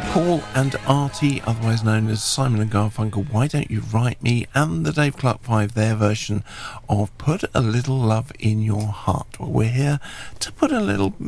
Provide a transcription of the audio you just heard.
Paul and Artie, otherwise known as Simon and Garfunkel, Why Don't You Write Me, and the Dave Clark 5, their version of Put a Little Love in Your Heart. Well, we're here to put a little